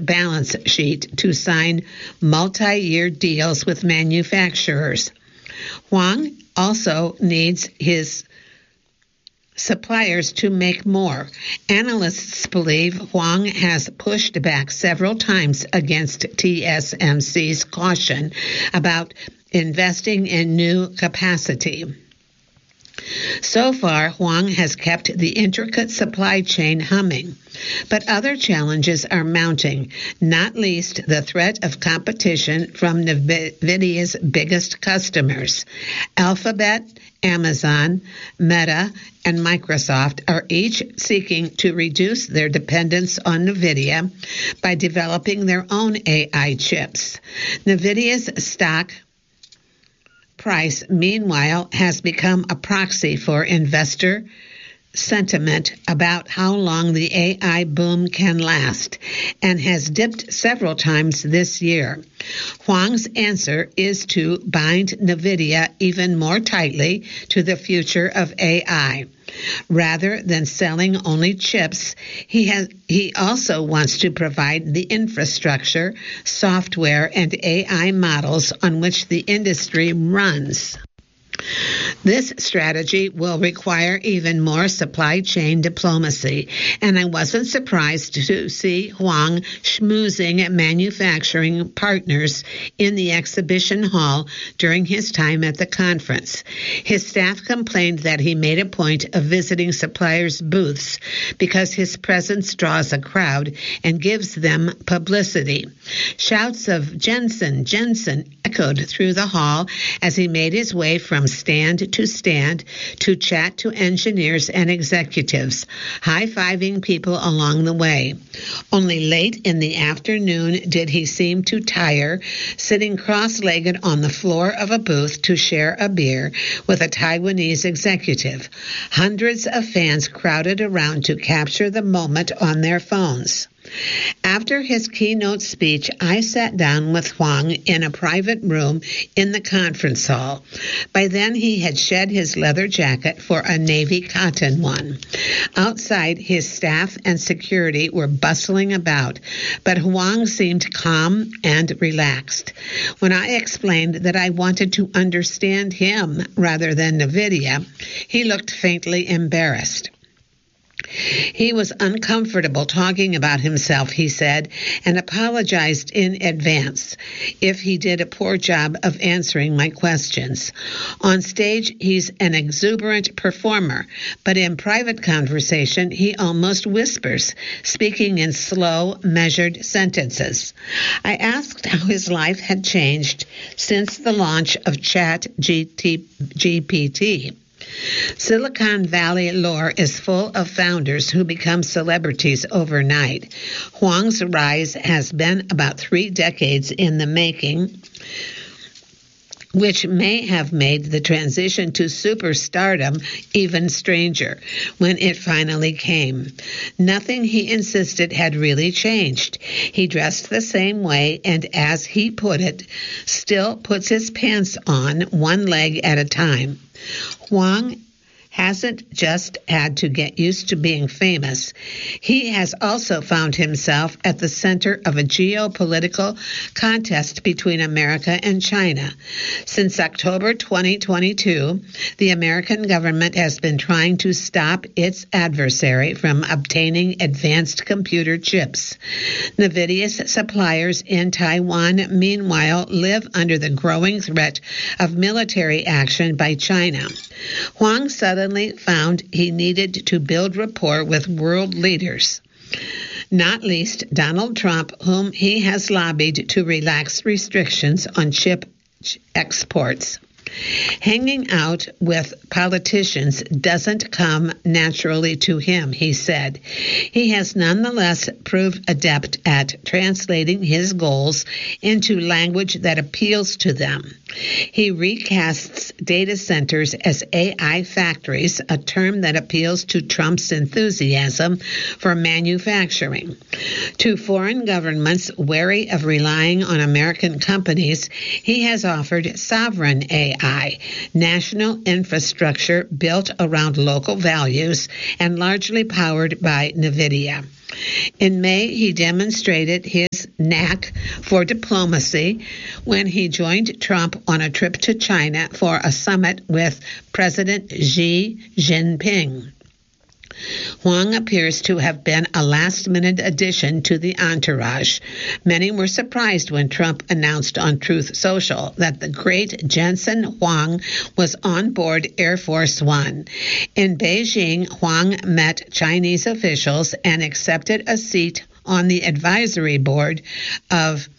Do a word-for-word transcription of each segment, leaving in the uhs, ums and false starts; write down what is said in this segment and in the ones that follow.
balance sheet to sign multi-year deals with manufacturers. Huang also needs his suppliers to make more. Analysts believe Huang has pushed back several times against T S M C's caution about investing in new capacity. So far, Huang has kept the intricate supply chain humming, but other challenges are mounting, not least the threat of competition from NVIDIA's biggest customers. Alphabet, Amazon, Meta, and Microsoft are each seeking to reduce their dependence on NVIDIA by developing their own A I chips. NVIDIA's stock price, meanwhile, has become a proxy for investor sentiment about how long the A I boom can last, and has dipped several times this year. Huang's answer is to bind NVIDIA even more tightly to the future of A I. Rather than selling only chips, he has he also wants to provide the infrastructure, software, and A I models on which the industry runs. This strategy will require even more supply chain diplomacy, and I wasn't surprised to see Huang schmoozing at manufacturing partners in the exhibition hall during his time at the conference. His staff complained that he made a point of visiting suppliers' booths because his presence draws a crowd and gives them publicity. Shouts of "Jensen, Jensen" echoed through the hall as he made his way from stand to stand to chat to engineers and executives, high-fiving people along the way. Only late in the afternoon did he seem to tire, sitting cross-legged on the floor of a booth to share a beer with a Taiwanese executive. Hundreds of fans crowded around to capture the moment on their phones. After his keynote speech, I sat down with Huang in a private room in the conference hall. By then, he had shed his leather jacket for a navy cotton one. Outside, his staff and security were bustling about, but Huang seemed calm and relaxed. When I explained that I wanted to understand him rather than NVIDIA, he looked faintly embarrassed. He was uncomfortable talking about himself, he said, and apologized in advance if he did a poor job of answering my questions. On stage, he's an exuberant performer, but in private conversation, he almost whispers, speaking in slow, measured sentences. I asked how his life had changed since the launch of Chat G P T. Silicon Valley lore is full of founders who become celebrities overnight. Huang's rise has been about three decades in the making, which may have made the transition to superstardom even stranger when it finally came. Nothing, he insisted, had really changed. He dressed the same way and, as he put it, still puts his pants on one leg at a time. Huang hasn't just had to get used to being famous. He has also found himself at the center of a geopolitical contest between America and China. Since October twenty twenty-two, the American government has been trying to stop its adversary from obtaining advanced computer chips. NVIDIA's suppliers in Taiwan, meanwhile, live under the growing threat of military action by China. Huang suddenly found he needed to build rapport with world leaders, not least Donald Trump, whom he has lobbied to relax restrictions on chip exports. Hanging out with politicians doesn't come naturally to him, he said. He has nonetheless proved adept at translating his goals into language that appeals to them. He recasts data centers as A I factories, a term that appeals to Trump's enthusiasm for manufacturing. To foreign governments wary of relying on American companies, he has offered sovereign A I, national infrastructure built around local values and largely powered by NVIDIA. In May, he demonstrated his knack for diplomacy when he joined Trump on a trip to China for a summit with President Xi Jinping. Huang appears to have been a last-minute addition to the entourage. Many were surprised when Trump announced on Truth Social that the great Jensen Huang was on board Air Force One. In Beijing, Huang met Chinese officials and accepted a seat on the advisory board of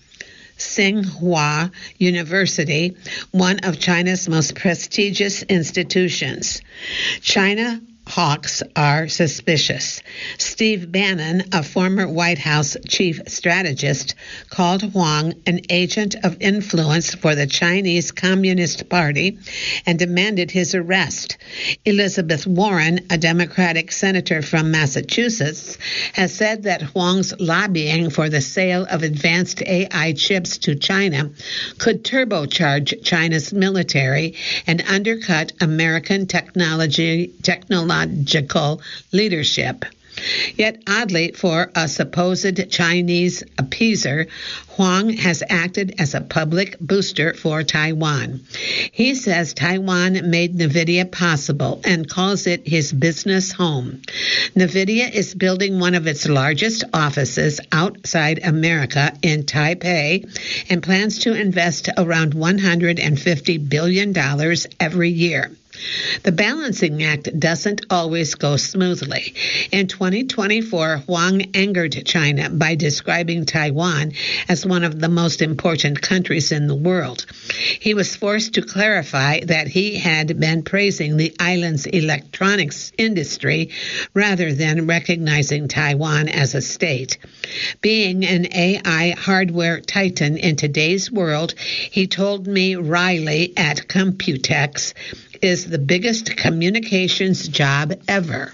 Tsinghua University, one of China's most prestigious institutions. China hawks are suspicious. Steve Bannon, a former White House chief strategist, called Huang an agent of influence for the Chinese Communist Party and demanded his arrest. Elizabeth Warren, a Democratic senator from Massachusetts, has said that Huang's lobbying for the sale of advanced A I chips to China could turbocharge China's military and undercut American technology technological leadership. Yet oddly, for a supposed Chinese appeaser, Huang has acted as a public booster for Taiwan. He says Taiwan made NVIDIA possible and calls it his business home. NVIDIA is building one of its largest offices outside America in Taipei and plans to invest around one hundred fifty billion dollars every year. The balancing act doesn't always go smoothly. In twenty twenty-four, Huang angered China by describing Taiwan as one of the most important countries in the world. He was forced to clarify that he had been praising the island's electronics industry rather than recognizing Taiwan as a state. Being an A I hardware titan in today's world, he told me Riley at Computex, is the biggest communications job ever.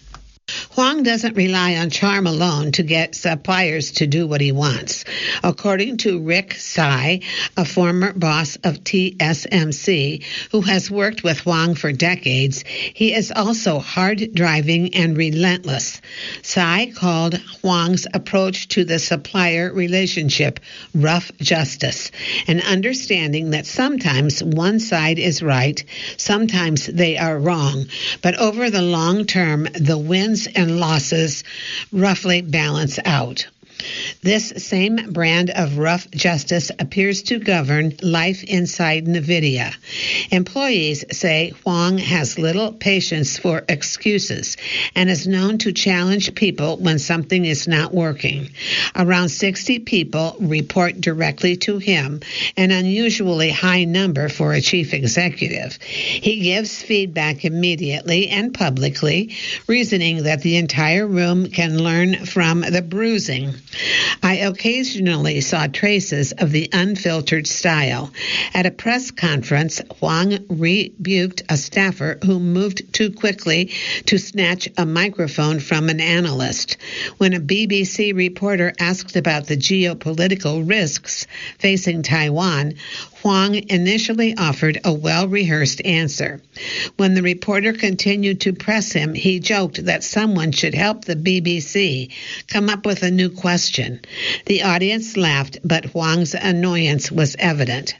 Huang doesn't rely on charm alone to get suppliers to do what he wants. According to Rick Tsai, a former boss of T S M C, who has worked with Huang for decades, he is also hard-driving and relentless. Tsai called Huang's approach to the supplier relationship rough justice, an understanding that sometimes one side is right, sometimes they are wrong, but over the long term, the wins and losses roughly balance out. This same brand of rough justice appears to govern life inside NVIDIA. Employees say Huang has little patience for excuses and is known to challenge people when something is not working. Around sixty people report directly to him, an unusually high number for a chief executive. He gives feedback immediately and publicly, reasoning that the entire room can learn from the bruising. I occasionally saw traces of the unfiltered style. At a press conference, Huang rebuked a staffer who moved too quickly to snatch a microphone from an analyst. When a B B C reporter asked about the geopolitical risks facing Taiwan, Huang initially offered a well-rehearsed answer. When the reporter continued to press him, he joked that someone should help the B B C come up with a new question. The audience laughed, but Huang's annoyance was evident.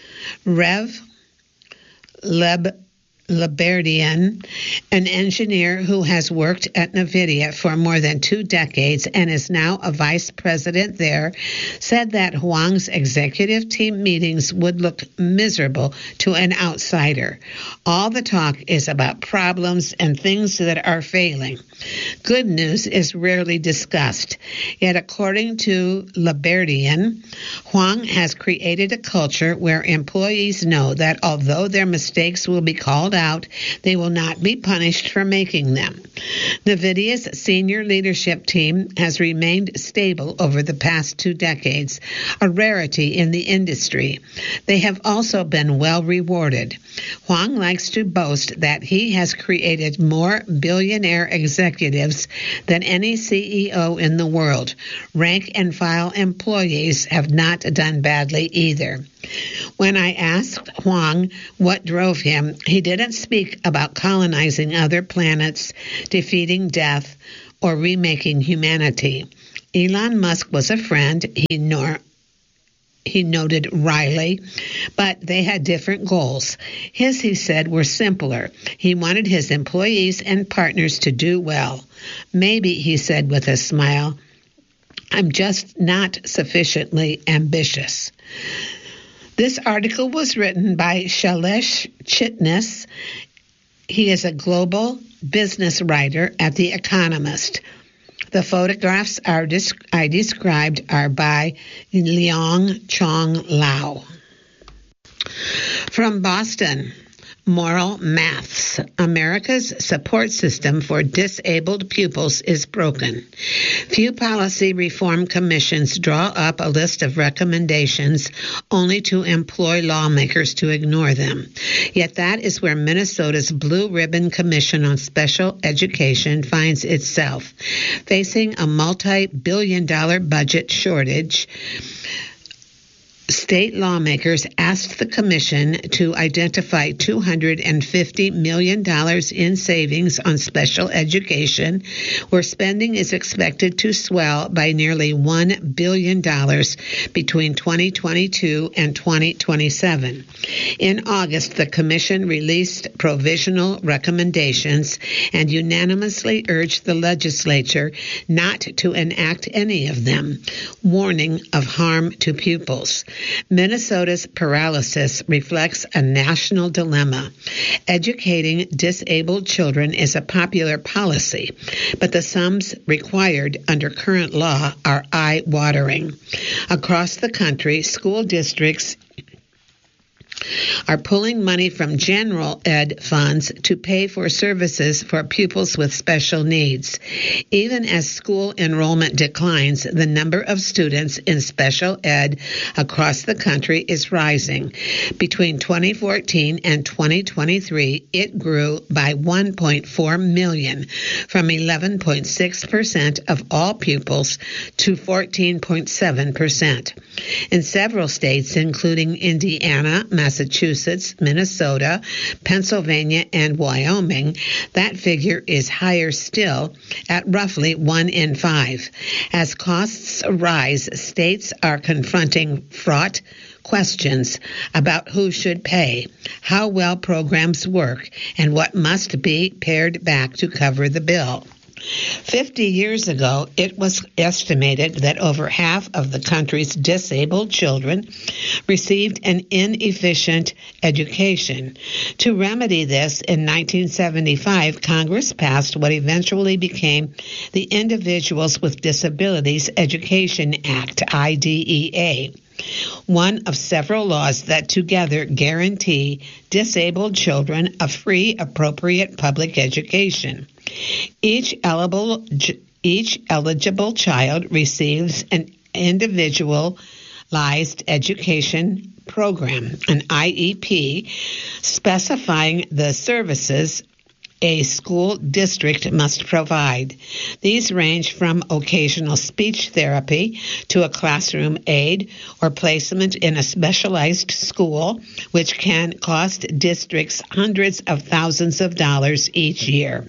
Rev Leb Liberdian, an engineer who has worked at NVIDIA for more than two decades and is now a vice president there, said that Huang's executive team meetings would look miserable to an outsider. All the talk is about problems and things that are failing. Good news is rarely discussed. Yet, according to Liberdian, Huang has created a culture where employees know that although their mistakes will be called out, they will not be punished for making them. NVIDIA's senior leadership team has remained stable over the past two decades, a rarity in the industry. They have also been well rewarded. Huang likes to boast that he has created more billionaire executives than any C E O in the world. Rank and file employees have not done badly either. When I asked Huang what drove him, he didn't speak about colonizing other planets, defeating death, or remaking humanity. Elon Musk was a friend, he nor he noted wryly, but they had different goals. His, he said, were simpler. He wanted his employees and partners to do well. Maybe, he said with a smile, I'm just not sufficiently ambitious. This article was written by Shailesh Chitnis. He is a global business writer at The Economist. The photographs are I described are by Leong Chong Lau. From Boston, Moral Maths. America's support system for disabled pupils is broken. Few policy reform commissions draw up a list of recommendations only to employ lawmakers to ignore them. Yet that is where Minnesota's Blue Ribbon Commission on Special Education finds itself. Facing a multi-billion dollar budget shortage, state lawmakers asked the commission to identify two hundred fifty million dollars in savings on special education, where spending is expected to swell by nearly one billion dollars between twenty twenty-two and twenty twenty-seven. In August, the commission released provisional recommendations and unanimously urged the legislature not to enact any of them, warning of harm to pupils. Minnesota's paralysis reflects a national dilemma. Educating disabled children is a popular policy, but the sums required under current law are eye-watering. Across the country, school districts are pulling money from general ed funds to pay for services for pupils with special needs. Even as school enrollment declines, the number of students in special ed across the country is rising. Between twenty fourteen and twenty twenty-three, it grew by one point four million, from eleven point six percent of all pupils to fourteen point seven percent. In several states, including Indiana, Massachusetts, Minnesota, Pennsylvania, and Wyoming, that figure is higher still at roughly one in five. As costs rise, states are confronting fraught questions about who should pay, how well programs work, and what must be pared back to cover the bill. Fifty years ago, it was estimated that over half of the country's disabled children received an inefficient education. To remedy this, in nineteen seventy-five, Congress passed what eventually became the Individuals with Disabilities Education Act, I D E A. One of several laws that together guarantee disabled children a free, appropriate public education. Each eligible, each eligible child receives an individualized education program, an I E P, specifying the services a school district must provide. These range from occasional speech therapy to a classroom aide or placement in a specialized school, which can cost districts hundreds of thousands of dollars each year.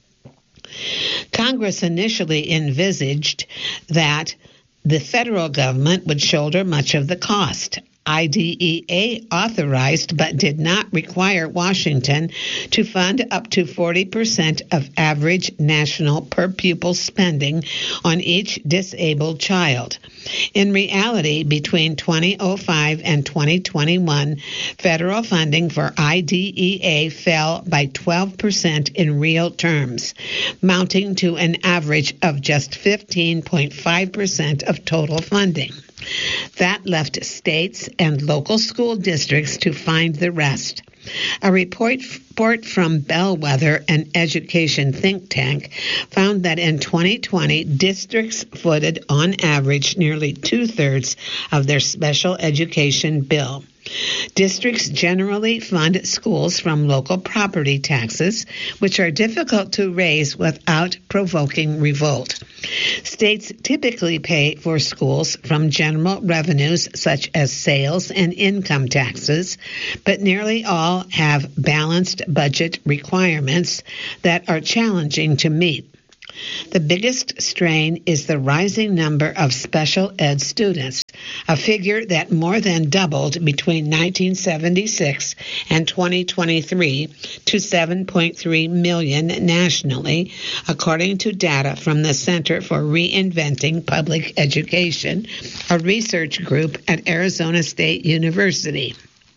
Congress initially envisaged that the federal government would shoulder much of the cost. I D E A authorized but did not require Washington to fund up to forty percent of average national per pupil spending on each disabled child. In reality, between twenty oh five and twenty twenty-one, federal funding for I D E A fell by twelve percent in real terms, mounting to an average of just fifteen point five percent of total funding. That left states and local school districts to find the rest. A report, report from Bellwether, an education think tank, found that in twenty twenty, districts footed on average nearly two-thirds of their special education bill. Districts generally fund schools from local property taxes, which are difficult to raise without provoking revolt. States typically pay for schools from general revenues such as sales and income taxes, but nearly all have balanced budget requirements that are challenging to meet. The biggest strain is the rising number of special ed students, a figure that more than doubled between nineteen seventy-six and twenty twenty-three to seven point three million nationally, according to data from the Center for Reinventing Public Education, a research group at Arizona State University.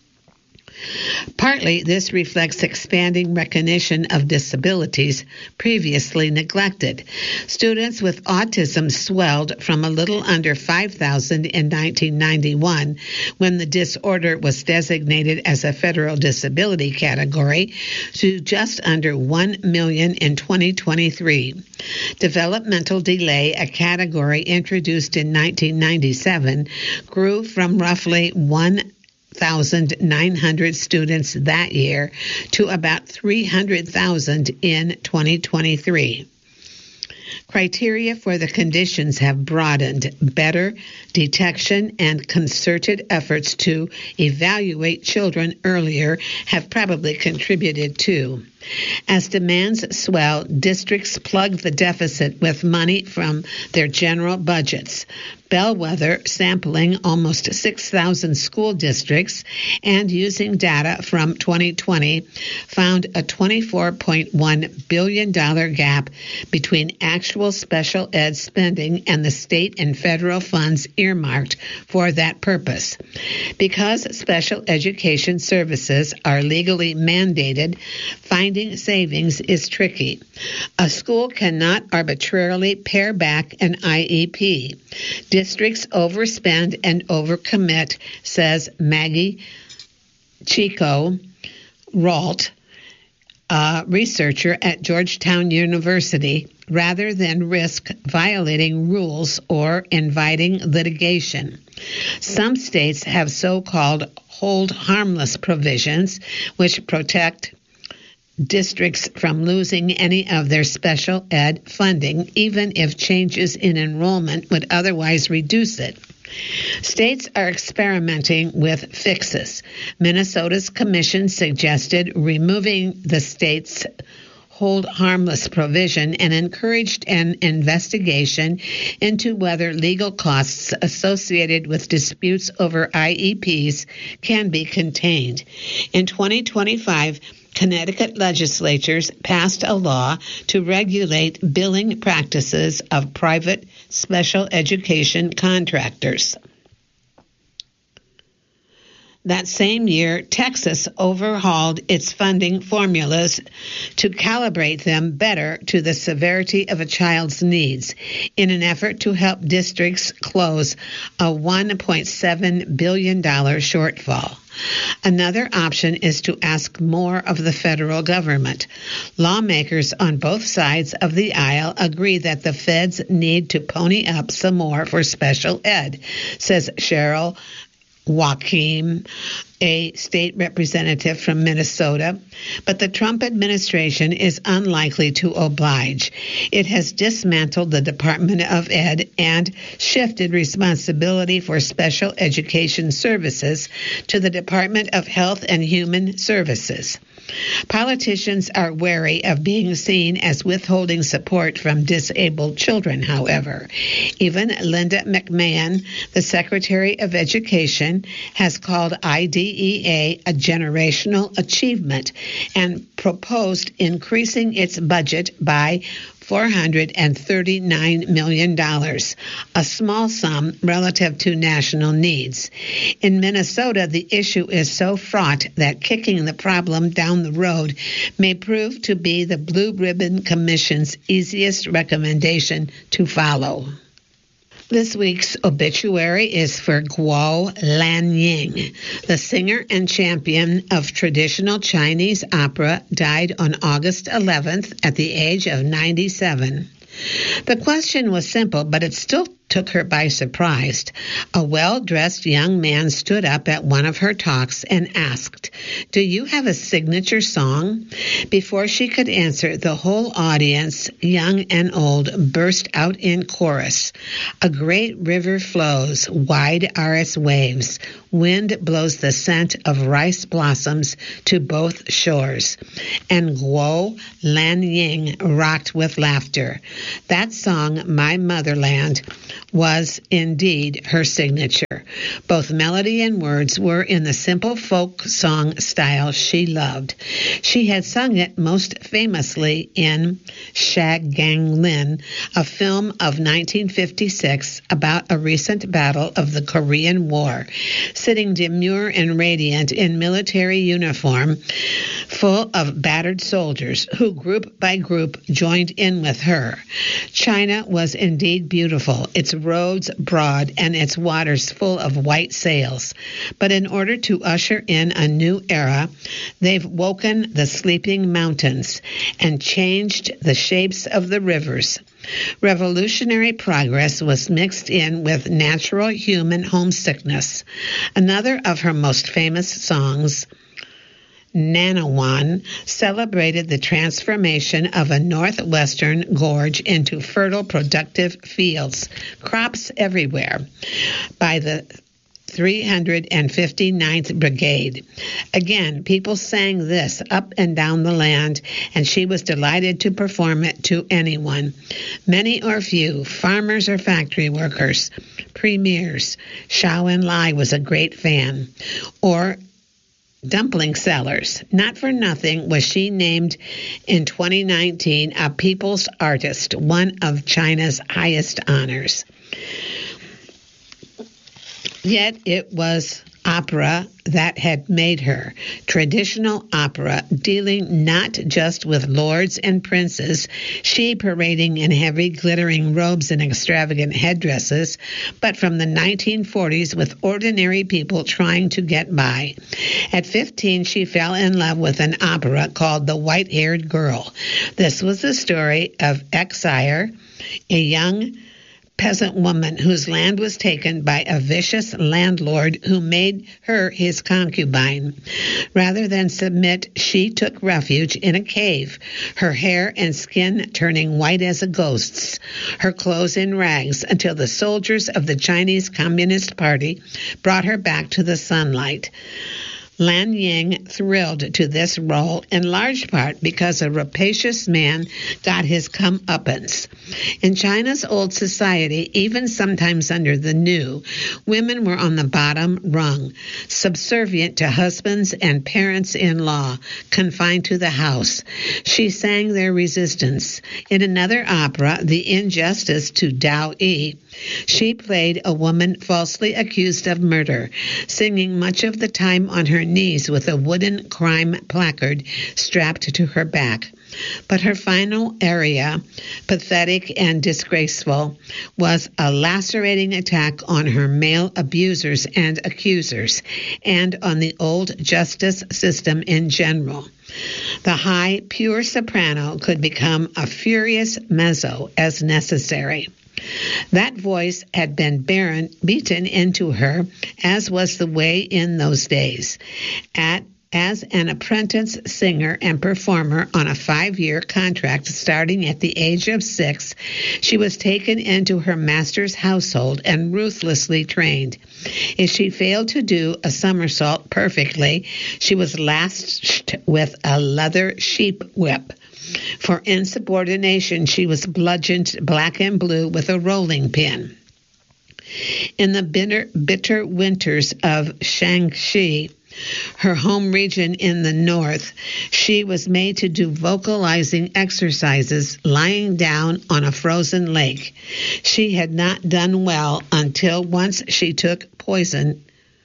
Partly, this reflects expanding recognition of disabilities previously neglected. Students with autism swelled from a little under five thousand in nineteen ninety-one, when the disorder was designated as a federal disability category, to just under one million in twenty twenty-three. Developmental delay, a category introduced in nineteen ninety-seven, grew from roughly one one thousand nine hundred students that year to about three hundred thousand in twenty twenty-three. Criteria for the conditions have broadened. Better detection and concerted efforts to evaluate children earlier have probably contributed too. As demands swell, districts plug the deficit with money from their general budgets. Bellwether, sampling almost six thousand school districts and using data from twenty twenty, found a twenty-four point one billion dollars gap between actual special ed spending and the state and federal funds earmarked for that purpose. Because special education services are legally mandated, finding savings is tricky. A school cannot arbitrarily pare back an I E P. Districts overspend and overcommit, says Maggie Chico Ralt, a researcher at Georgetown University, rather than risk violating rules or inviting litigation. Some states have so-called hold harmless provisions, which protect districts from losing any of their special ed funding, even if changes in enrollment would otherwise reduce it. States are experimenting with fixes. Minnesota's commission suggested removing the state's hold harmless provision and encouraged an investigation into whether legal costs associated with disputes over I E Ps can be contained. In twenty twenty-five, Connecticut legislatures passed a law to regulate billing practices of private special education contractors. That same year, Texas overhauled its funding formulas to calibrate them better to the severity of a child's needs in an effort to help districts close a one point seven billion dollars shortfall. Another option is to ask more of the federal government. Lawmakers on both sides of the aisle agree that the feds need to pony up some more for special ed, says Cheryl Joachim, a state representative from Minnesota, but the Trump administration is unlikely to oblige. It has dismantled the Department of Ed and shifted responsibility for special education services to the Department of Health and Human Services. Politicians are wary of being seen as withholding support from disabled children, however. Even Linda McMahon, the Secretary of Education, has called I D E A a generational achievement and proposed increasing its budget by four hundred thirty-nine million dollars, a small sum relative to national needs. In Minnesota, the issue is so fraught that kicking the problem down the road may prove to be the Blue Ribbon Commission's easiest recommendation to follow. This week's obituary is for Guo Lanying. The singer and champion of traditional Chinese opera died on August eleventh at the age of ninety-seven. The question was simple, but it still took her by surprise. A well-dressed young man stood up at one of her talks and asked, "Do you have a signature song?" Before she could answer, the whole audience, young and old, burst out in chorus. A great river flows, wide are its waves. Wind blows the scent of rice blossoms to both shores. And Guo Lanying rocked with laughter. That song, My Motherland, was indeed her signature. Both melody and words were in the simple folk song style she loved. She had sung it most famously in Shag Gang Lin, a film of nineteen fifty-six about a recent battle of the Korean War. Sitting demure and radiant in military uniform, full of battered soldiers who group by group joined in with her. China was indeed beautiful, its roads broad and its waters full of white sails. But in order to usher in a new era, they've woken the sleeping mountains and changed the shapes of the rivers. Revolutionary progress was mixed in with natural human homesickness. Another of her most famous songs, Nanawan, celebrated the transformation of a northwestern gorge into fertile, productive fields, crops everywhere, by the three hundred fifty-ninth Brigade. Again, people sang this up and down the land, and she was delighted to perform it to anyone. Many or few, farmers or factory workers, premiers. Zhou Enlai was a great fan. Or dumpling sellers. Not for nothing was she named in twenty nineteen a People's Artist, one of China's highest honors. Yet it was opera that had made her. Traditional opera, dealing not just with lords and princes, she parading in heavy glittering robes and extravagant headdresses, but from the nineteen forties with ordinary people trying to get by. At fifteen, she fell in love with an opera called The White-Haired Girl. This was the story of Exire, a young peasant woman whose land was taken by a vicious landlord who made her his concubine. Rather than submit, she took refuge in a cave, her hair and skin turning white as a ghost's, her clothes in rags, until the soldiers of the Chinese Communist Party brought her back to the sunlight. Lanying thrilled to this role in large part because a rapacious man got his comeuppance. In China's old society, even sometimes under the new, women were on the bottom rung, subservient to husbands and parents-in-law, confined to the house. She sang their resistance. In another opera, The Injustice to Dao Yi, she played a woman falsely accused of murder, singing much of the time on her knees with a wooden crime placard strapped to her back. But her final aria, pathetic and disgraceful, was a lacerating attack on her male abusers and accusers, and on the old justice system in general. The high, pure soprano could become a furious mezzo as necessary. That voice had been barren, beaten into her, as was the way in those days. At As an apprentice singer and performer on a five-year contract starting at the age of six, she was taken into her master's household and ruthlessly trained. If she failed to do a somersault perfectly, she was lashed with a leather sheep whip. For insubordination, she was bludgeoned black and blue with a rolling pin. In the bitter, bitter winters of Shaanxi, her home region in the north, she was made to do vocalizing exercises lying down on a frozen lake. She had not done well until once she took poison.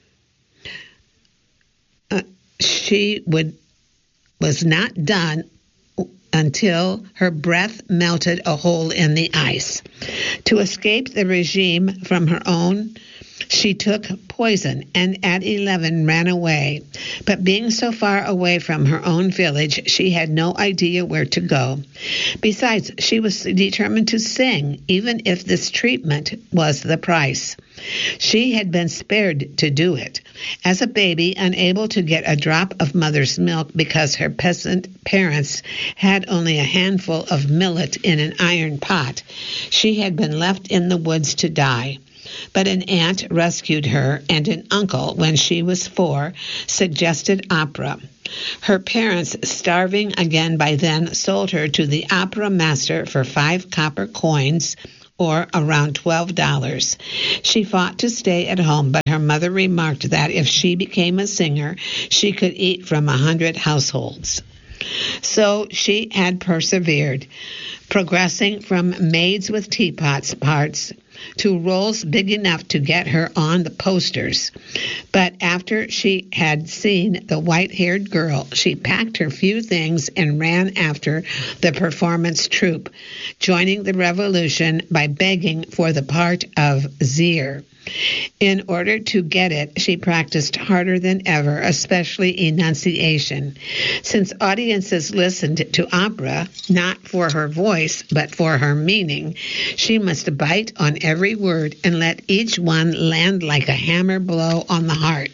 Uh, she would was not done until her breath melted a hole in the ice. To escape the regime from her own She took poison and at eleven ran away. But being so far away from her own village, she had no idea where to go. Besides, she was determined to sing, even if this treatment was the price. She had been spared to do it. As a baby, unable to get a drop of mother's milk because her peasant parents had only a handful of millet in an iron pot, she had been left in the woods to die. But an aunt rescued her, and an uncle, when she was four, suggested opera. Her parents, starving again by then, sold her to the opera master for five copper coins, or around twelve dollars. She fought to stay at home, but her mother remarked that if she became a singer, she could eat from a hundred households. So she had persevered, progressing from maids with teapots parts to roles big enough to get her on the posters. But after she had seen the white-haired girl, she packed her few things and ran after the performance troupe, joining the revolution by begging for the part of Zir. In order to get it, she practiced harder than ever, especially enunciation. Since audiences listened to opera not for her voice, but for her meaning, she must bite on every word and let each one land like a hammer blow on the heart.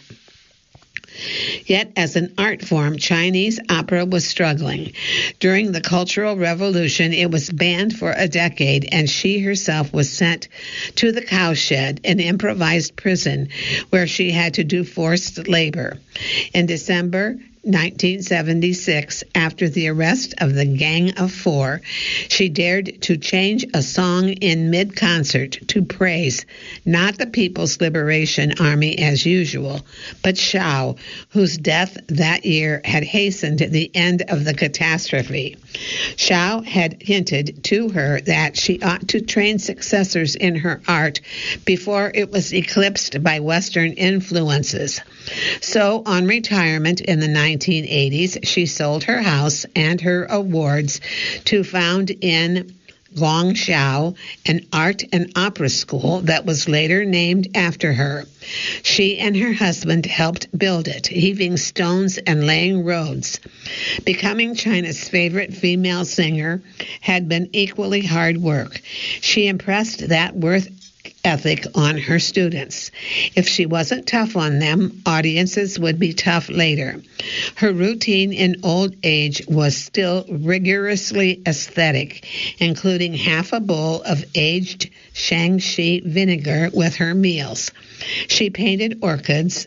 Yet, as an art form, Chinese opera was struggling. During the Cultural Revolution, it was banned for a decade, and she herself was sent to the cowshed, an improvised prison, where she had to do forced labor. In December nineteen seventy-six, after the arrest of the Gang of Four, she dared to change a song in mid-concert to praise not the People's Liberation Army as usual, but Shao, whose death that year had hastened the end of the catastrophe. Shao had hinted to her that she ought to train successors in her art before it was eclipsed by Western influences. So, on retirement in the nineteen eighties, she sold her house and her awards to found in Guangzhou an art and opera school that was later named after her. She and her husband helped build it, heaving stones and laying roads. Becoming China's favorite female singer had been equally hard work. She impressed that work ethic on her students. If she wasn't tough on them, audiences would be tough later. Her routine in old age was still rigorously aesthetic, including half a bowl of aged Shangxi vinegar with her meals. She painted orchids,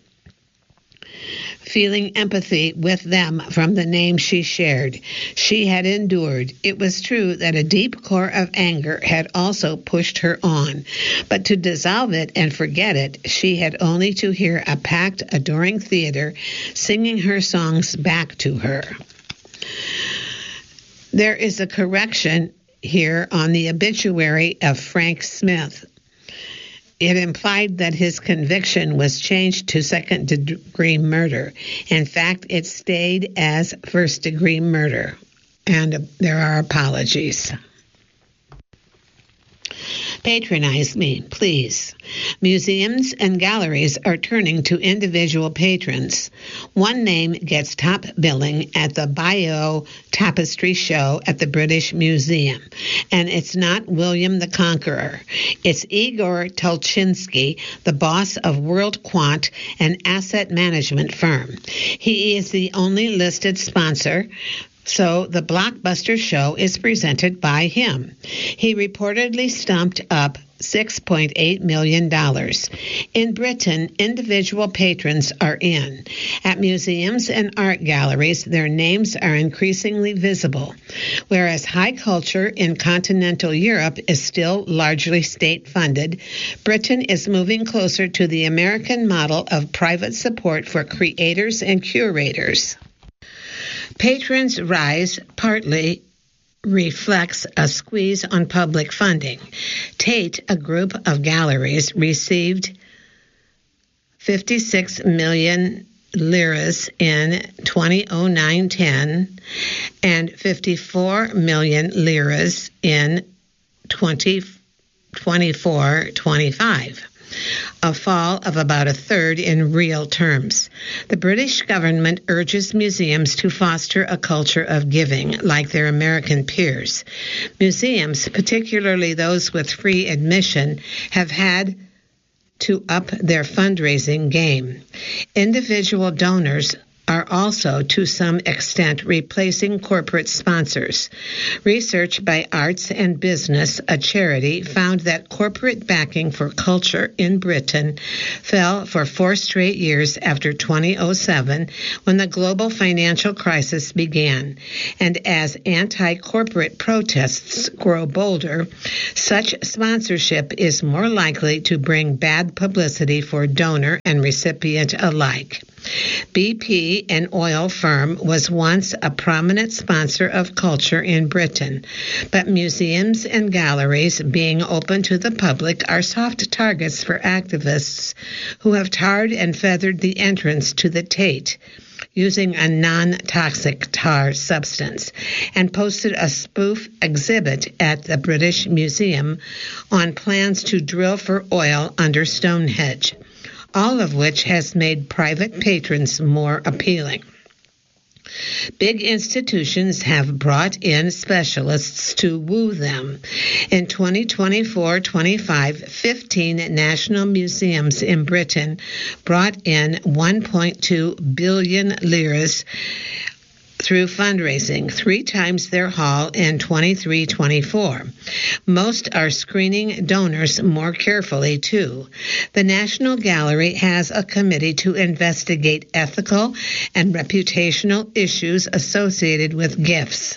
feeling empathy with them from the name she shared. She had endured. It was true that a deep core of anger had also pushed her on, but to dissolve it and forget it, she had only to hear a packed, adoring theater singing her songs back to her. There is a correction here on the obituary of Frank Smith. It implied that his conviction was changed to second-degree murder. In fact, it stayed as first-degree murder. And there are apologies. Patronize me, please. Museums and galleries are turning to individual patrons. One name gets top billing at the Bayeux Tapestry Show at the British Museum, and it's not William the Conqueror. It's Igor Tulchinsky, the boss of World Quant, an asset management firm. He is the only listed sponsor, so the blockbuster show is presented by him. He reportedly stumped up six point eight million dollars. In Britain, individual patrons are in. At museums and art galleries, their names are increasingly visible. Whereas high culture in continental Europe is still largely state-funded, Britain is moving closer to the American model of private support for creators and curators. Patrons' rise partly reflects a squeeze on public funding. Tate, a group of galleries, received fifty-six million liras in twenty oh nine ten and fifty-four million liras in twenty twenty-four twenty-five. a fall of about a third in real terms. The British government urges museums to foster a culture of giving like their American peers. Museums, particularly those with free admission, have had to up their fundraising game. Individual donors are also, to some extent, replacing corporate sponsors. Research by Arts and Business, a charity, found that corporate backing for culture in Britain fell for four straight years after two thousand seven, when the global financial crisis began. And as anti-corporate protests grow bolder, such sponsorship is more likely to bring bad publicity for donor and recipient alike. B P, an oil firm, was once a prominent sponsor of culture in Britain, but museums and galleries, being open to the public, are soft targets for activists who have tarred and feathered the entrance to the Tate using a non-toxic tar substance, and posted a spoof exhibit at the British Museum on plans to drill for oil under Stonehenge, all of which has made private patrons more appealing. Big institutions have brought in specialists to woo them. In twenty twenty-four twenty-five, fifteen national museums in Britain brought in one point two billion liras through fundraising, three times their haul in twenty-three twenty-four. Most are screening donors more carefully, too. The National Gallery has a committee to investigate ethical and reputational issues associated with gifts.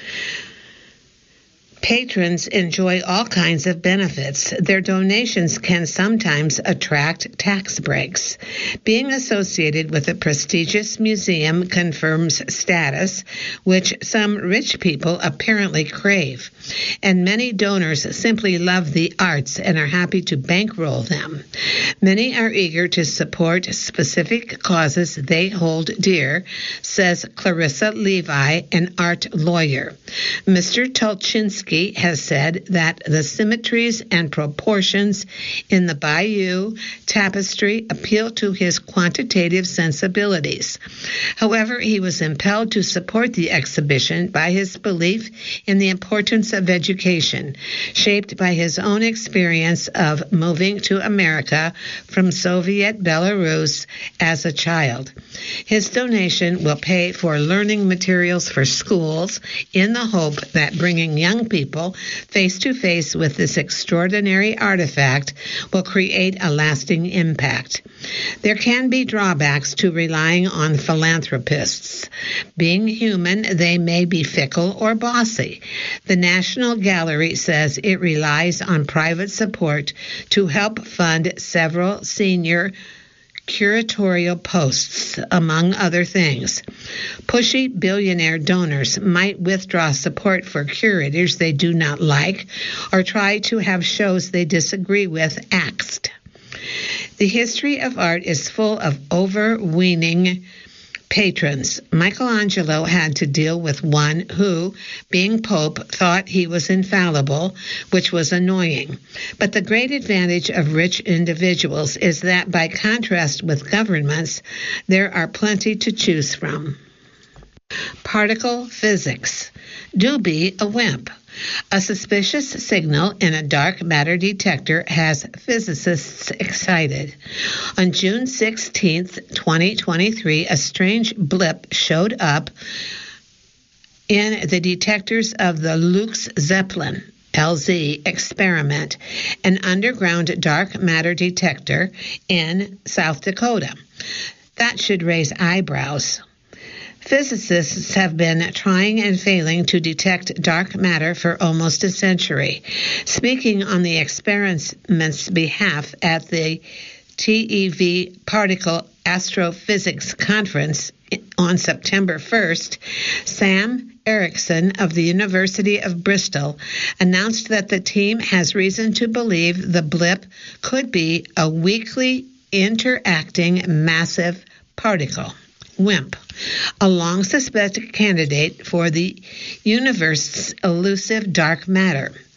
Patrons enjoy all kinds of benefits. Their donations can sometimes attract tax breaks. Being associated with a prestigious museum confirms status, which some rich people apparently crave. And many donors simply love the arts and are happy to bankroll them. Many are eager to support specific causes they hold dear, says Clarissa Levi, an art lawyer. Mister Tolchinsky has said that the symmetries and proportions in the Bayeux tapestry appeal to his quantitative sensibilities. However, he was impelled to support the exhibition by his belief in the importance of education, shaped by his own experience of moving to America from Soviet Belarus as a child. His donation will pay for learning materials for schools in the hope that bringing young people people face-to-face with this extraordinary artifact will create a lasting impact. There can be drawbacks to relying on philanthropists. Being human, they may be fickle or bossy. The National Gallery says it relies on private support to help fund several senior curatorial posts, among other things. Pushy billionaire donors might withdraw support for curators they do not like or try to have shows they disagree with axed. The history of art is full of overweening patrons. Michelangelo had to deal with one who, being Pope, thought he was infallible, which was annoying. But the great advantage of rich individuals is that, by contrast with governments, there are plenty to choose from. Particle physics. Do be a wimp. A suspicious signal in a dark matter detector has physicists excited. On June sixteenth, twenty twenty-three, a strange blip showed up in the detectors of the Lux Zeppelin L Z experiment, an underground dark matter detector in South Dakota. That should raise eyebrows. Physicists have been trying and failing to detect dark matter for almost a century. Speaking on the experiment's behalf at the T E V Particle Astrophysics Conference on September first, Sam Erickson of the University of Bristol announced that the team has reason to believe the blip could be a weakly interacting massive particle, WIMP, a long-suspected candidate for the universe's elusive dark matter.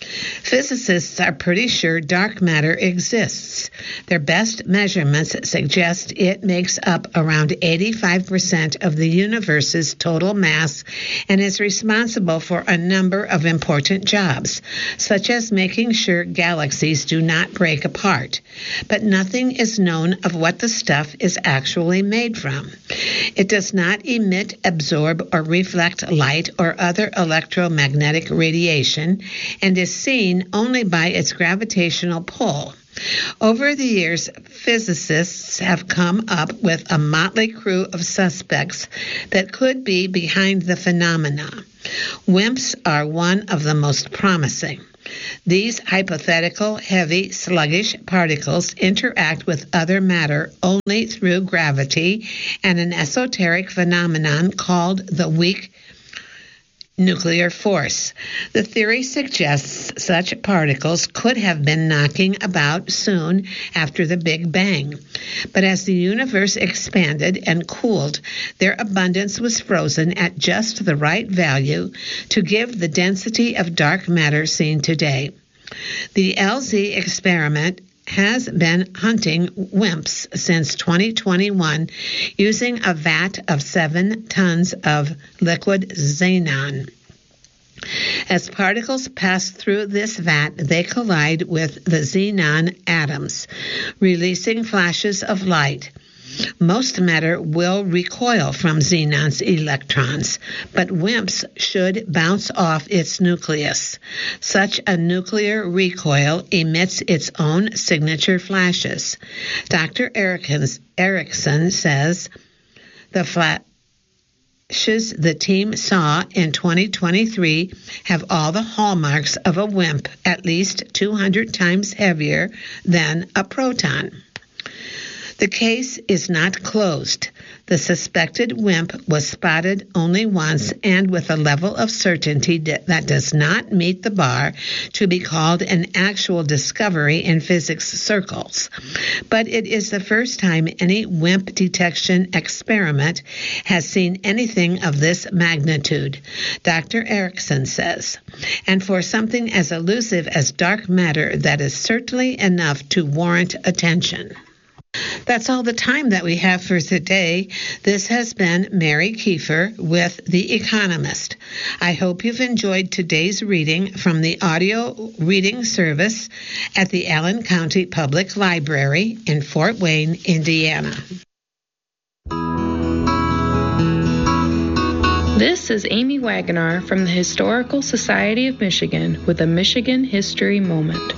Physicists are pretty sure dark matter exists. Their best measurements suggest it makes up around eighty-five percent of the universe's total mass and is responsible for a number of important jobs, such as making sure galaxies do not break apart. But nothing is known of what the stuff is actually made from. It does not emit, absorb, or reflect light or other electromagnetic radiation and is seen only by its gravitational pull. Over the years, physicists have come up with a motley crew of suspects that could be behind the phenomena. WIMPs are one of the most promising. These hypothetical, heavy, sluggish particles interact with other matter only through gravity and an esoteric phenomenon called the weak nuclear force. The theory suggests such particles could have been knocking about soon after the Big Bang. But as the universe expanded and cooled, their abundance was frozen at just the right value to give the density of dark matter seen today. The L Z experiment has been hunting WIMPs since twenty twenty-one using a vat of seven tons of liquid xenon. As particles pass through this vat, they collide with the xenon atoms, releasing flashes of light. Most matter will recoil from xenon's electrons, but WIMPs should bounce off its nucleus. Such a nuclear recoil emits its own signature flashes. Doctor Erickson says the flashes the team saw in twenty twenty-three have all the hallmarks of a WIMP, at least two hundred times heavier than a proton. The case is not closed. The suspected WIMP was spotted only once and with a level of certainty that does not meet the bar to be called an actual discovery in physics circles. But it is the first time any WIMP detection experiment has seen anything of this magnitude, Doctor Erickson says. And for something as elusive as dark matter, that is certainly enough to warrant attention. That's all the time that we have for today. This has been Mary Kiefer with The Economist. I hope you've enjoyed today's reading from the audio reading service at the Allen County Public Library in Fort Wayne, Indiana. This is Amy Wagonar from the Historical Society of Michigan with a Michigan History Moment.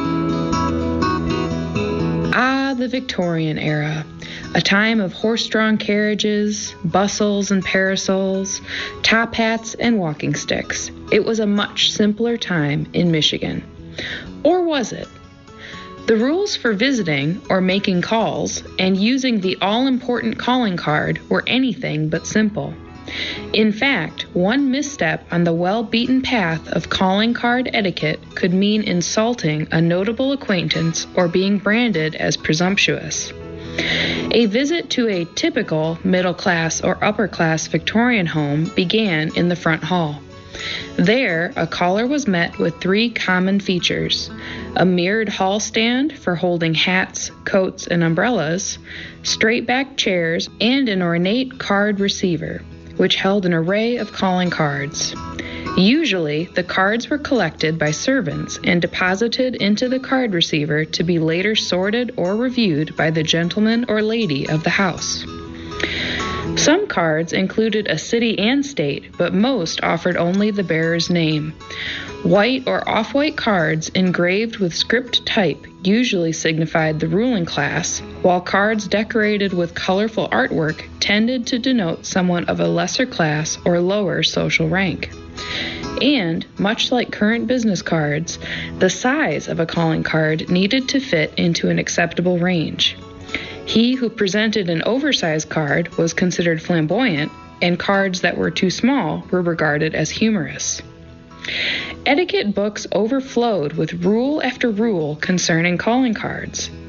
Ah, the Victorian era, a time of horse-drawn carriages, bustles and parasols, top hats and walking sticks. It was a much simpler time in Michigan. Or was it? The rules for visiting or making calls and using the all-important calling card were anything but simple. In fact, one misstep on the well-beaten path of calling card etiquette could mean insulting a notable acquaintance or being branded as presumptuous. A visit to a typical middle-class or upper-class Victorian home began in the front hall. There, a caller was met with three common features: a mirrored hall stand for holding hats, coats, and umbrellas, straight-back chairs, and an ornate card receiver, which held an array of calling cards. Usually, the cards were collected by servants and deposited into the card receiver to be later sorted or reviewed by the gentleman or lady of the house. Some cards included a city and state, but most offered only the bearer's name. White or off-white cards engraved with script type usually signified the ruling class, while cards decorated with colorful artwork tended to denote someone of a lesser class or lower social rank. And, much like current business cards, the size of a calling card needed to fit into an acceptable range. He who presented an oversized card was considered flamboyant, and cards that were too small were regarded as humorous. Etiquette books overflowed with rule after rule concerning calling cards.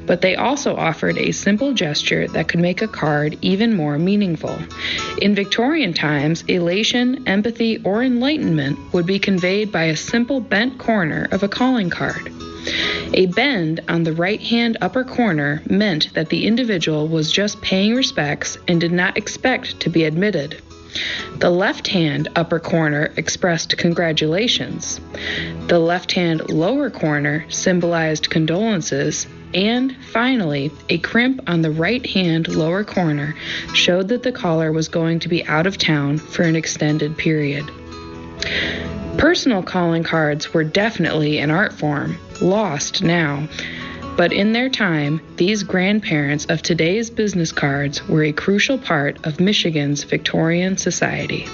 but they also offered a simple gesture that could make a card even more meaningful. In Victorian times, elation, empathy, or enlightenment would be conveyed by a simple bent corner of a calling card. A bend on the right-hand upper corner meant that the individual was just paying respects and did not expect to be admitted. The left-hand upper corner expressed congratulations. The left-hand lower corner symbolized condolences. And finally, a crimp on the right-hand lower corner showed that the caller was going to be out of town for an extended period. Personal calling cards were definitely an art form, lost now. But in their time, these grandparents of today's business cards were a crucial part of Michigan's Victorian society.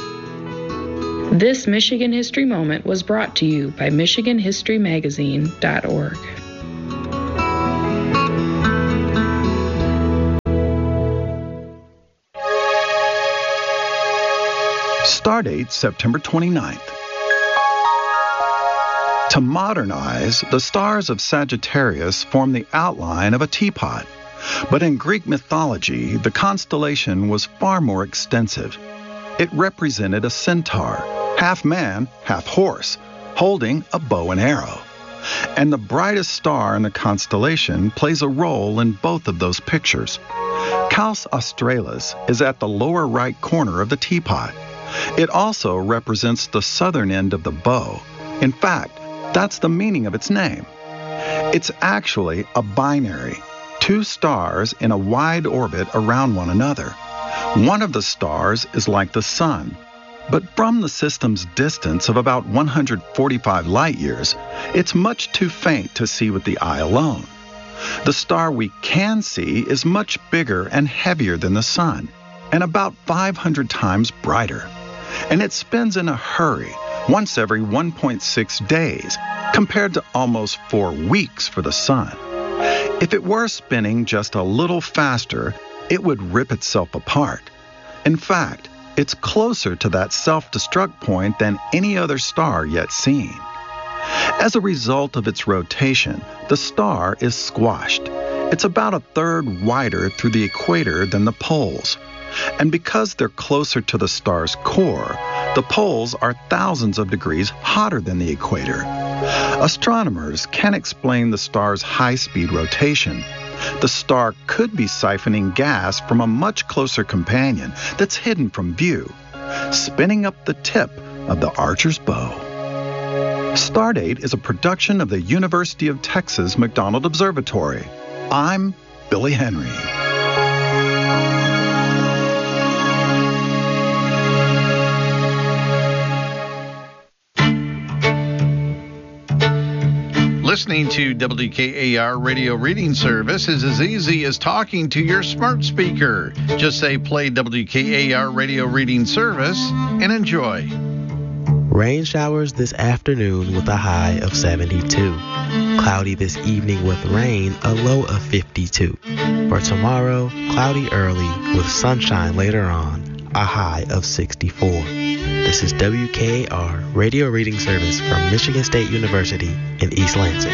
This Michigan History Moment was brought to you by Michigan History Magazine dot org. Stardate September twenty-ninth. To modernize, the stars of Sagittarius form the outline of a teapot. But in Greek mythology, the constellation was far more extensive. It represented a centaur, half man, half horse, holding a bow and arrow. And the brightest star in the constellation plays a role in both of those pictures. Caus Australis is at the lower right corner of the teapot. It also represents the southern end of the bow. In fact, that's the meaning of its name. It's actually a binary, two stars in a wide orbit around one another. One of the stars is like the sun, but from the system's distance of about one hundred forty-five light years, it's much too faint to see with the eye alone. The star we can see is much bigger and heavier than the sun, and about five hundred times brighter. And it spins in a hurry, once every one point six days, compared to almost four weeks for the sun. If it were spinning just a little faster, it would rip itself apart. In fact, it's closer to that self-destruct point than any other star yet seen. As a result of its rotation, the star is squashed. It's about a third wider through the equator than the poles. And because they're closer to the star's core, the poles are thousands of degrees hotter than the equator. Astronomers can explain the star's high-speed rotation. The star could be siphoning gas from a much closer companion that's hidden from view, spinning up the tip of the archer's bow. Stardate is a production of the University of Texas McDonald Observatory. I'm Billy Henry. Listening to W K A R Radio Reading Service is as easy as talking to your smart speaker. Just say play W K A R Radio Reading Service and enjoy. Rain showers this afternoon with a high of seventy-two. Cloudy this evening with rain, a low of fifty-two. For tomorrow, cloudy early with sunshine later on, a high of sixty-four. This is W K A R Radio Reading Service from Michigan State University in East Lansing.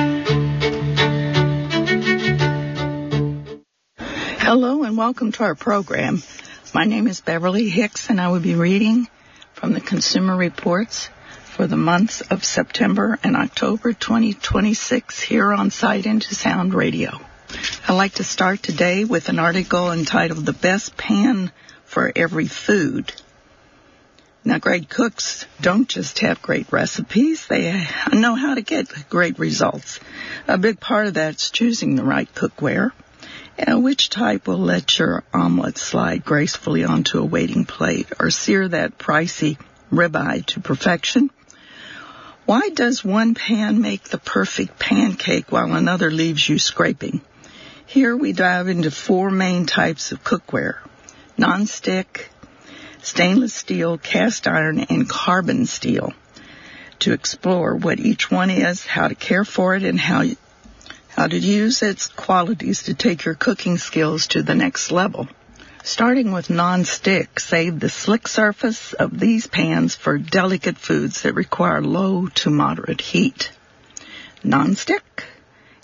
Hello and welcome to our program. My name is Beverly Hicks and I will be reading from the Consumer Reports for the months of September and October twenty twenty-six here on Sight Into Sound Radio. I'd like to start today with an article entitled The Best Pan for Every Food. Now, great cooks don't just have great recipes, they know how to get great results. A big part of that's choosing the right cookware, and which type will let your omelet slide gracefully onto a waiting plate or sear that pricey ribeye to perfection. Why does one pan make the perfect pancake while another leaves you scraping? Here we dive into four main types of cookware: non-stick, stainless steel, cast iron, and carbon steel, to explore what each one is, how to care for it, and how how to use its qualities to take your cooking skills to the next level. Starting with non-stick, save the slick surface of these pans for delicate foods that require low to moderate heat. Non-stick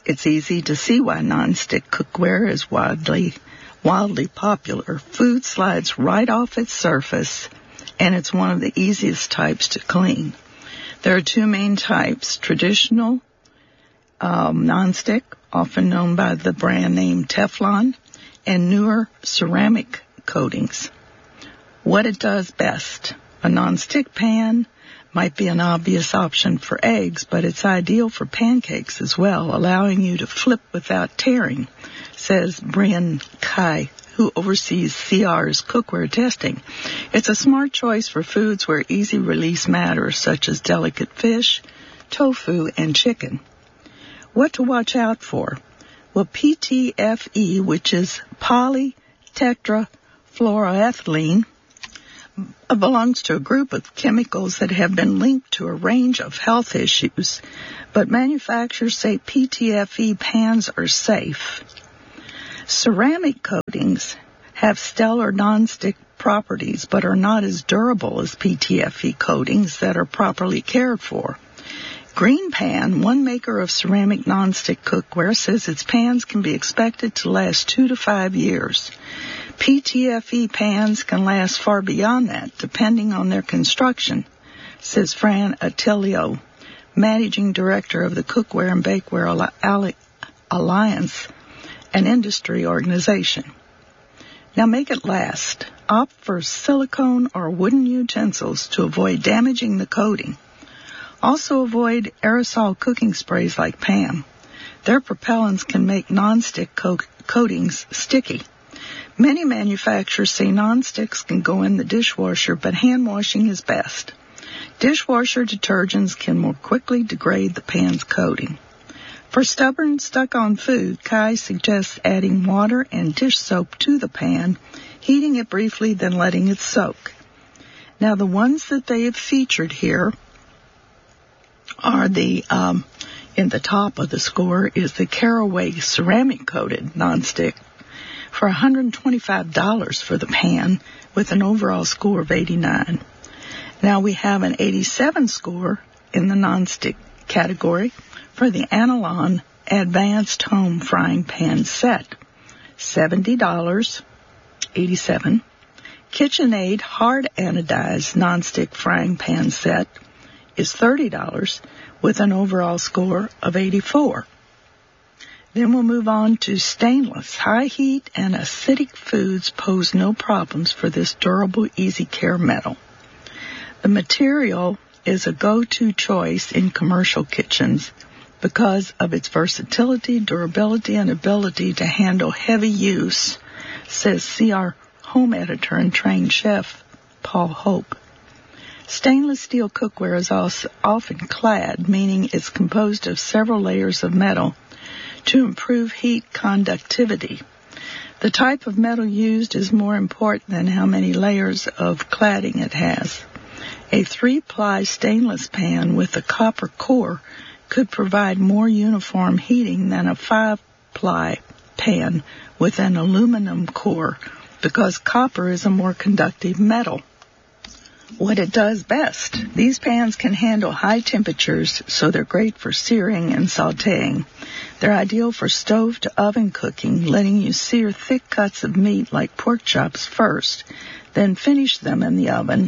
It's easy to see why nonstick cookware is widely, wildly popular. Food slides right off its surface, and it's one of the easiest types to clean. There are two main types: traditional um, nonstick, often known by the brand name Teflon, and newer ceramic coatings. What it does best. A nonstick pan might be an obvious option for eggs, but it's ideal for pancakes as well, allowing you to flip without tearing, says Brian Kai, who oversees C R's cookware testing. It's a smart choice for foods where easy release matters, such as delicate fish, tofu, and chicken. What to watch out for? Well, P T F E, which is polytetrafluoroethylene, belongs to a group of chemicals that have been linked to a range of health issues, but manufacturers say P T F E pans are safe. Ceramic coatings have stellar nonstick properties, but are not as durable as P T F E coatings that are properly cared for. Green Pan, one maker of ceramic nonstick cookware, says its pans can be expected to last two to five years. P T F E pans can last far beyond that, depending on their construction, says Fran Attilio, managing director of the Cookware and Bakeware Alliance, an industry organization. Now make it last. Opt for silicone or wooden utensils to avoid damaging the coating. Also avoid aerosol cooking sprays like P A M. Their propellants can make nonstick co- coatings sticky. Many manufacturers say nonsticks can go in the dishwasher, but hand washing is best. Dishwasher detergents can more quickly degrade the pan's coating. For stubborn, stuck-on food, Kai suggests adding water and dish soap to the pan, heating it briefly, then letting it soak. Now, the ones that they have featured here are the, um, in the top of the score is the Caraway ceramic-coated nonstick for one hundred twenty-five dollars for the pan with an overall score of eighty-nine. Now we have an eighty-seven score in the nonstick category for the Analon Advanced Home Frying Pan Set, seventy dollars, eighty-seven. KitchenAid Hard Anodized Nonstick Frying Pan Set is thirty dollars with an overall score of eighty-four. Then we'll move on to stainless. High heat and acidic foods pose no problems for this durable, easy care metal. The material is a go-to choice in commercial kitchens because of its versatility, durability, and ability to handle heavy use, says C R home editor and trained chef Paul Hope. Stainless steel cookware is also often clad, meaning it's composed of several layers of metal to improve heat conductivity. The type of metal used is more important than how many layers of cladding it has. A three-ply stainless pan with a copper core could provide more uniform heating than a five-ply pan with an aluminum core because copper is a more conductive metal. What it does best. These pans can handle high temperatures, so they're great for searing and sautéing. They're ideal for stove to oven cooking, letting you sear thick cuts of meat like pork chops first, then finish them in the oven.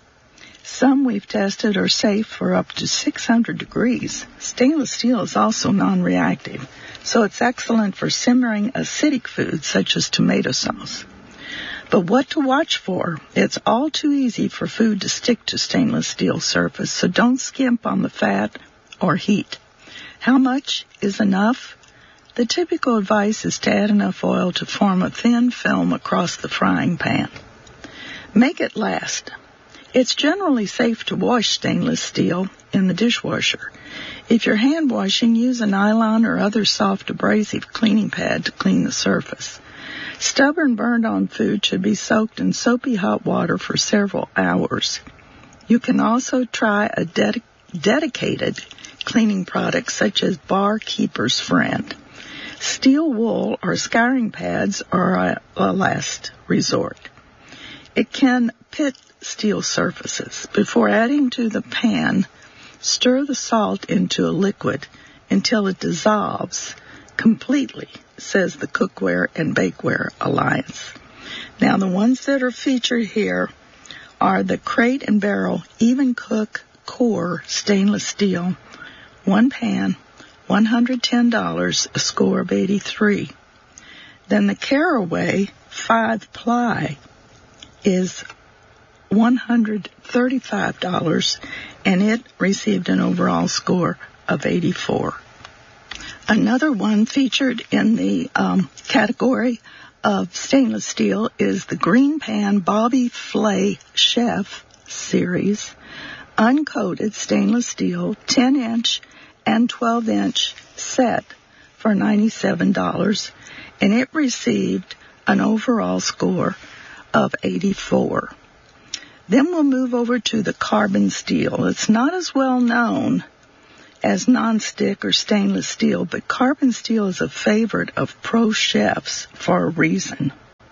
Some we've tested are safe for up to six hundred degrees. Stainless steel is also non-reactive, so it's excellent for simmering acidic foods such as tomato sauce. But what to watch for? It's all too easy for food to stick to stainless steel surface, so don't skimp on the fat or heat. How much is enough? The typical advice is to add enough oil to form a thin film across the frying pan. Make it last. It's generally safe to wash stainless steel in the dishwasher. If you're hand washing, use a nylon or other soft abrasive cleaning pad to clean the surface. Stubborn burned-on food should be soaked in soapy hot water for several hours. You can also try a ded- dedicated cleaning product such as Bar Keeper's Friend. Steel wool or scouring pads are a, a last resort. It can pit steel surfaces. Before adding to the pan, stir the salt into a liquid until it dissolves. completely, says the Cookware and Bakeware Alliance. Now, the ones that are featured here are the Crate and Barrel Even Cook Core Stainless Steel, one pan, one hundred ten dollars, a score of eighty-three. Then the Caraway five ply is one hundred thirty-five dollars, and it received an overall score of eighty-four. Another one featured in the um, category of stainless steel is the Green Pan Bobby Flay Chef Series, uncoated stainless steel ten inch and twelve inch set for ninety-seven dollars, and it received an overall score of eighty-four. Then we'll move over to the carbon steel. It's not as well known as nonstick or stainless steel, but carbon steel is a favorite of pro chefs for a reason.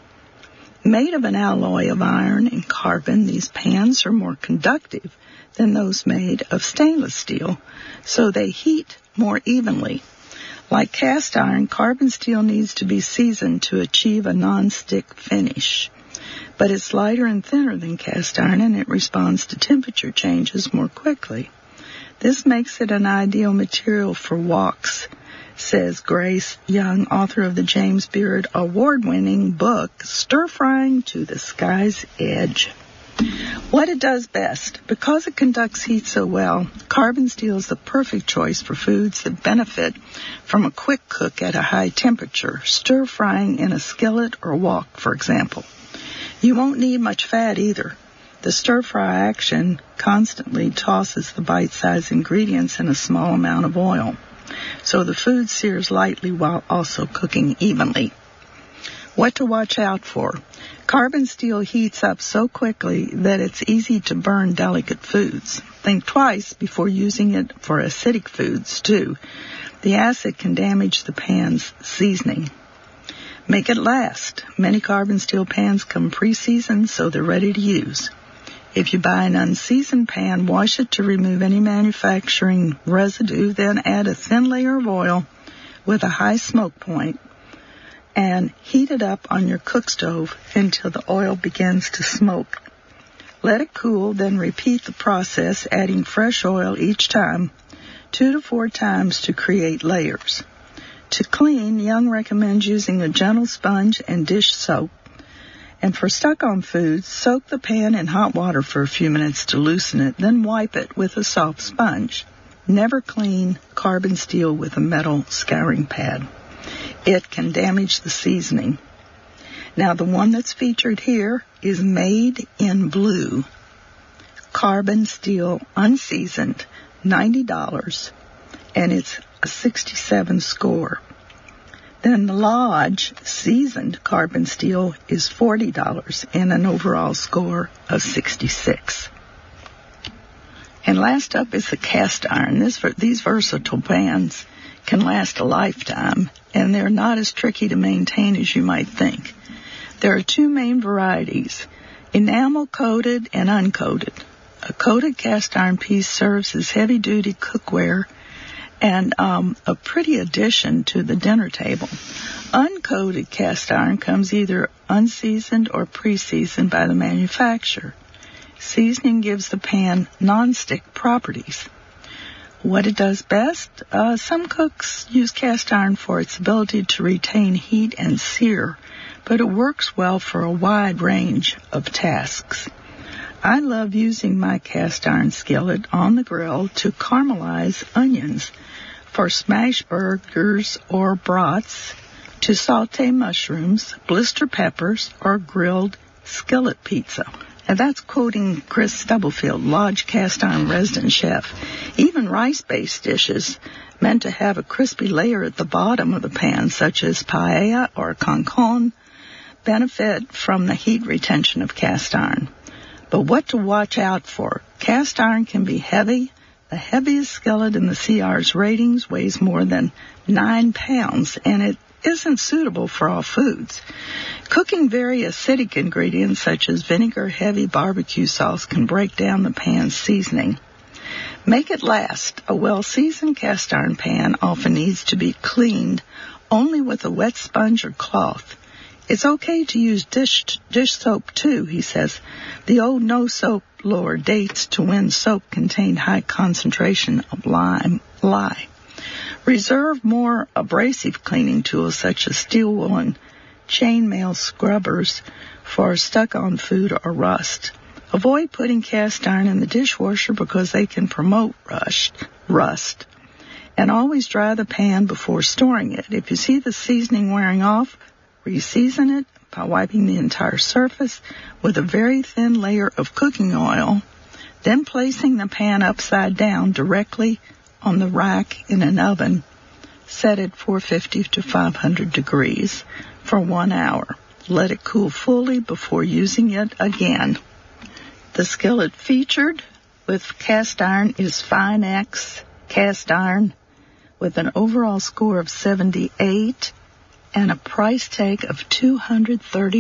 Made of an alloy of iron and carbon, these pans are more conductive than those made of stainless steel, so they heat more evenly. Like cast iron, carbon steel needs to be seasoned to achieve a non-stick finish. But it's lighter and thinner than cast iron, and it responds to temperature changes more quickly. This makes it an ideal material for woks, says Grace Young, author of the James Beard award-winning book, Stir Frying to the Sky's Edge. What it does best. Because it conducts heat so well, carbon steel is the perfect choice for foods that benefit from a quick cook at a high temperature, stir frying in a skillet or wok, for example. You won't need much fat either. The stir-fry action constantly tosses the bite-sized ingredients in a small amount of oil, so the food sears lightly while also cooking evenly. What to watch out for? Carbon steel heats up so quickly that it's easy to burn delicate foods. Think twice before using it for acidic foods, too. The acid can damage the pan's seasoning. Make it last. Many carbon steel pans come pre-seasoned, so they're ready to use. If you buy an unseasoned pan, wash it to remove any manufacturing residue, then add a thin layer of oil with a high smoke point and heat it up on your cook stove until the oil begins to smoke. Let it cool, then repeat the process, adding fresh oil each time, two to four times to create layers. To clean, Young recommends using a gentle sponge and dish soap. And for stuck-on foods, soak the pan in hot water for a few minutes to loosen it, then wipe it with a soft sponge. Never clean carbon steel with a metal scouring pad. It can damage the seasoning. Now, the one that's featured here is Made in Blue. Carbon steel, unseasoned, ninety dollars, and it's a sixty-seven score. Then the Lodge seasoned carbon steel is forty dollars and an overall score of sixty-six. And last up is the cast iron. This, these versatile pans can last a lifetime, and they're not as tricky to maintain as you might think. There are two main varieties, enamel-coated and uncoated. A coated cast iron piece serves as heavy-duty cookware and um, a pretty addition to the dinner table. Uncoated cast iron comes either unseasoned or pre-seasoned by the manufacturer. Seasoning gives the pan non-stick properties. What it does best? Uh, some cooks use cast iron for its ability to retain heat and sear, but it works well for a wide range of tasks. I love using my cast iron skillet on the grill to caramelize onions, for smash burgers or brats, to saute mushrooms, blister peppers, or grilled skillet pizza. And that's quoting Chris Stubblefield, Lodge cast iron resident chef. Even rice-based dishes meant to have a crispy layer at the bottom of the pan, such as paella or concon, benefit from the heat retention of cast iron. But what to watch out for? Cast iron can be heavy. The heaviest skillet in the C R's ratings weighs more than nine pounds, and it isn't suitable for all foods. Cooking very acidic ingredients such as vinegar, heavy barbecue sauce can break down the pan's seasoning. Make it last. A well-seasoned cast iron pan often needs to be cleaned only with a wet sponge or cloth. It's okay to use dish dish soap too, he says. The old no soap lore dates to when soap contained high concentration of lime, lye. Reserve more abrasive cleaning tools such as steel wool and chainmail scrubbers for stuck-on food or rust. Avoid putting cast iron in the dishwasher because they can promote rust. rust. And always dry the pan before storing it. If you see the seasoning wearing off, re-season it by wiping the entire surface with a very thin layer of cooking oil, then placing the pan upside down directly on the rack in an oven set at four fifty to five hundred degrees for one hour. Let it cool fully before using it again. The skillet featured with cast iron is Finex cast iron with an overall score of seventy-eight and a price tag of two hundred thirty